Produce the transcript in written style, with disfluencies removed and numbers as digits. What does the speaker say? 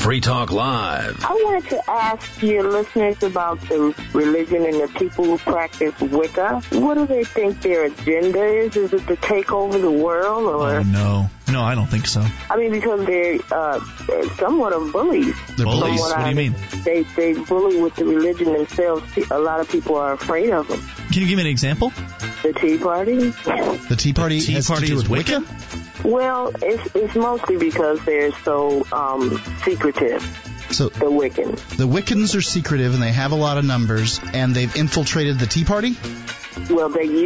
Free Talk Live. I wanted to ask your listeners about the religion and the people who practice Wicca. What do they think their agenda is? Is it to take over the world? Or? Oh, no. No, I don't think so. I mean, because they're somewhat of bullies. They're bullies? What do you mean? They bully with the religion themselves. A lot of people are afraid of them. Can you give me an example? The Tea Party. The Tea Party has to do with Wicca? Well, it's mostly because they're so secretive. So the Wiccans. The Wiccans are secretive, and they have a lot of numbers, and they've infiltrated the Tea Party? Well, they